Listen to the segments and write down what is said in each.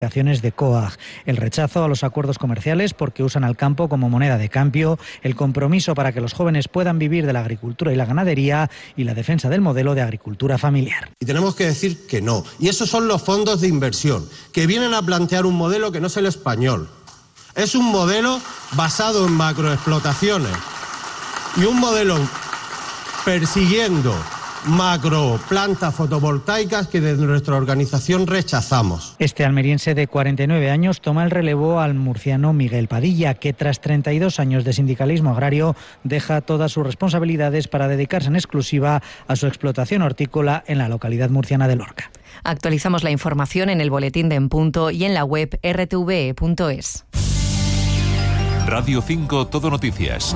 de COAG, el rechazo a los acuerdos comerciales porque usan al campo como moneda de cambio, el compromiso para que los jóvenes puedan vivir de la agricultura y la ganadería y la defensa del modelo de agricultura familiar. Y tenemos que decir que no. Y esos son los fondos de inversión, que vienen a plantear un modelo que no es el español. Es un modelo basado en macroexplotaciones y un modelo persiguiendo macroplantas fotovoltaicas que desde nuestra organización rechazamos. Este almeriense de 49 años toma el relevo al murciano Miguel Padilla, que tras 32 años de sindicalismo agrario deja todas sus responsabilidades para dedicarse en exclusiva a su explotación hortícola en la localidad murciana de Lorca. Actualizamos la información en el boletín de En Punto y en la web rtve.es. Radio 5 Todo Noticias.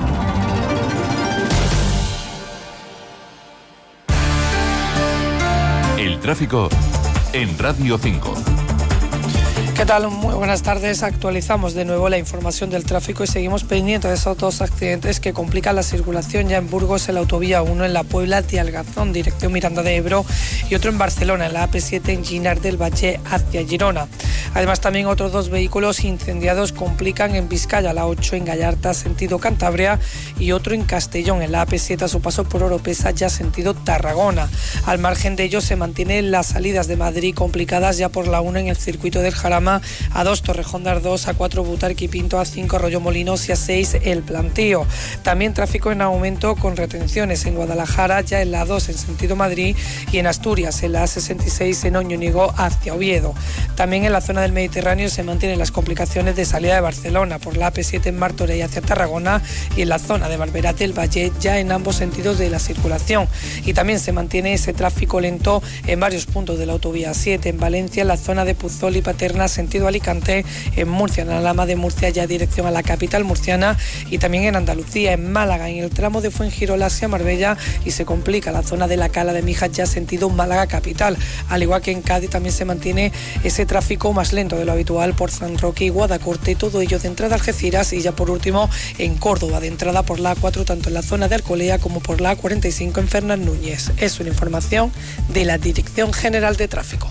El tráfico en Radio 5. ¿Qué tal? Muy buenas tardes. Actualizamos de nuevo la información del tráfico y seguimos pendientes de esos dos accidentes que complican la circulación ya en Burgos, en la autovía 1 en la Puebla de Algazón, dirección Miranda de Ebro, y otro en Barcelona, en la AP7 en Ginar del Valle hacia Girona. Además, también otros dos vehículos incendiados complican en Vizcaya, la 8 en Gallarta, sentido Cantabria, y otro en Castellón, en la AP7 a su paso por Oropesa, ya sentido Tarragona. Al margen de ello, se mantienen las salidas de Madrid complicadas ya por la 1 en el circuito del Jarama, A2 Torrejón de Ardoz, A4 Butarque y Pinto, A5 Arroyo Molinos y A6 El Plantío. También tráfico en aumento con retenciones en Guadalajara, ya en la A2 en sentido Madrid, y en Asturias en la A66 en Oñónigo hacia Oviedo. También en la zona del Mediterráneo se mantienen las complicaciones de salida de Barcelona por la AP7 en Martorell hacia Tarragona y en la zona de Barberá del Valle, ya en ambos sentidos de la circulación. Y también se mantiene ese tráfico lento en varios puntos de la autovía 7, en Valencia, en la zona de Puzol y Paterna, sentido Alicante, en Murcia, en Alhama de Murcia, ya dirección a la capital murciana, y también en Andalucía, en Málaga, en el tramo de Fuengirola hacia Marbella, y se complica la zona de la Cala de Mijas, ya sentido Málaga capital. Al igual que en Cádiz también se mantiene ese tráfico más lento de lo habitual por San Roque y Guadacorte, todo ello de entrada a Algeciras, y ya por último en Córdoba, de entrada por la A4 tanto en la zona de Alcolea como por la A45 en Fernán Núñez. Es una información de la Dirección General de Tráfico.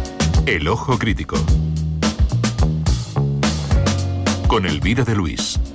El Ojo Crítico con Elvira de Luis.